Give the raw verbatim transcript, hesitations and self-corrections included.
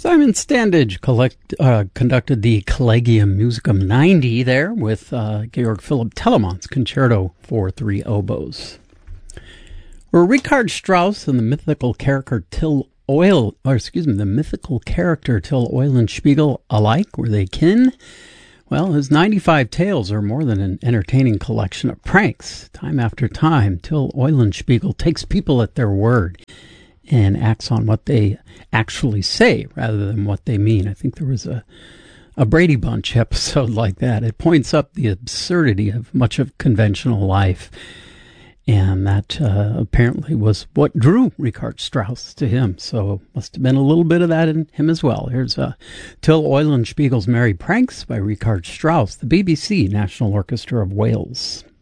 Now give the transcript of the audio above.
Simon Standage collect, uh, conducted the Collegium Musicum ninety there with uh, Georg Philipp Telemann's Concerto for Three Oboes. Were Richard Strauss and the mythical character Till Oil, or excuse me, the mythical character Till Eulenspiegel alike? Were they kin? Well, his ninety-five tales are more than an entertaining collection of pranks. Time after time, Till Eulenspiegel takes people at their word and acts on what they actually say rather than what they mean. I think there was a, a Brady Bunch episode like that. It points up the absurdity of much of conventional life. And that uh, apparently was what drew Richard Strauss to him. So must have been a little bit of that in him as well. Here's uh, Till Eulenspiegel's Merry Pranks by Richard Strauss, the B B C National Orchestra of Wales.